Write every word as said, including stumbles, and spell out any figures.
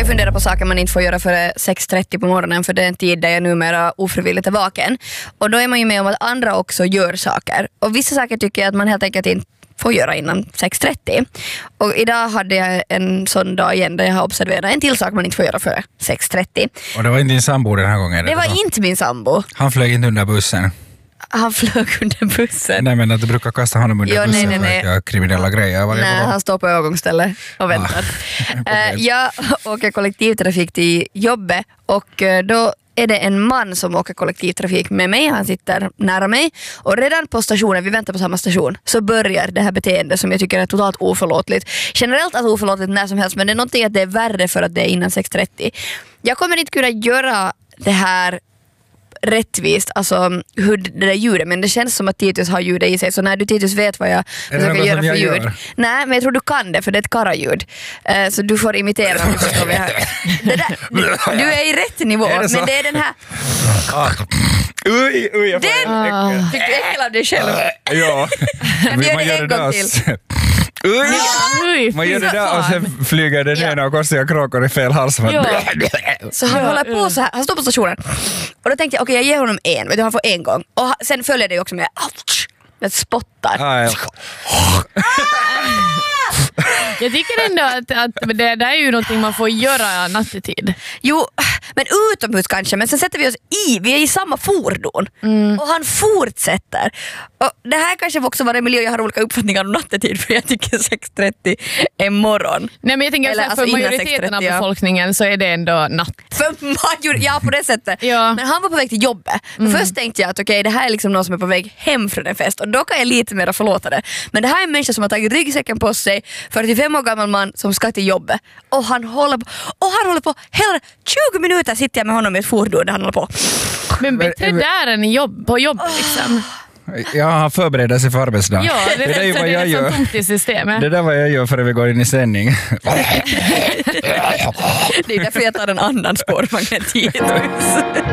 ju funderat på saker man inte får göra före sex trettio på morgonen, för det är en tid där jag numera ofrivilligt är vaken. Och då är man ju med om att andra också gör saker. Och vissa saker tycker jag att man helt enkelt inte får göra innan sex trettio. Och idag hade jag en sån dag igen där jag har observerat en till sak man inte får göra före sex trettio. Och det var inte din sambo den här gången? Det var så? Inte min sambo. Han flög inte under bussen? Han flög under bussen. Nej, men att du brukar kasta honom under jo, bussen nej, nej, nej. för att jag kriminella grejer. Var nej, han står på övergångsstället och väntar. Ah, uh, jag åker kollektivtrafik till jobbet och uh, då är det en man som åker kollektivtrafik med mig. Han sitter nära mig. Och redan på stationen, vi väntar på samma station, så börjar det här beteendet som jag tycker är totalt oförlåtligt. Generellt att oförlåtligt när som helst, men det är någonting att det är värre för att det är innan sex trettio. Jag kommer inte kunna göra det här rättvist, alltså hur det där ljudet, men det känns som att Titus har ljudet i sig, så när du Titus vet vad jag ska göra för ljud. Gör? Nej, men jag tror du kan det, för det är ett karaljud. Uh, så du får imitera vad vi har. Det där, du, du är i rätt nivå, det men det är den här Oj, oj, jag den, ah. Fick du äckla av dig själv? Ja. Vi gör det en gång till. Oj. Oj, man gör det där och sen flyger det ner och konstiga kråkor i fel hals. Ja. Så han håller på så här, han står på stationen. Och då tänkte jag, okej okay, jag ger honom en, vet du, han får en gång. Och sen följer det också med att spottar. Ah, ja. Jag tycker ändå att, att det där är ju någonting man får göra nattetid. Jo, men utomhus kanske. Men sen sätter vi oss i, vi är i samma fordon. Mm. Och han fortsätter. Och det här kanske också var en miljö jag har olika uppfattningar om nattetid, för jag tycker sex trettio är morgon. Nej, men jag tänker att alltså för majoriteten av befolkningen så är det ändå natt. För major, ja, på det sättet. Ja. Men han var på väg till jobbet. Mm. Först tänkte jag att okej, okay, det här är liksom någon som är på väg hem från en fest. Och då kan jag lite mer förlåta det. Men det här är en människa som har tagit ryggsäcken på sig, fyrtiofem år gammal man som ska till jobbet. Och han håller på, och han håller på hela tjugo minuter sitter jag med honom i ett fordon där han håller på. Men bättre där än jobb, på jobb liksom. Ja, han förbereder sig för arbetsdagen. Ja, det, det är ju vad jag gör. Tomt i systemet. Det där vad jag gör före vi går in i sändning. Det är därför jag tar en annan spårvagn än Titus.